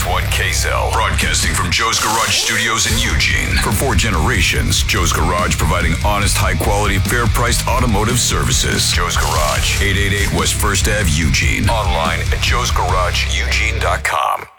1 KSL. Broadcasting from Joe's Garage Studios in Eugene. For 4 generations, Joe's Garage providing honest, high-quality, fair-priced automotive services. Joe's Garage, 888 West 1st Ave, Eugene. Online at joesgarageeugene.com.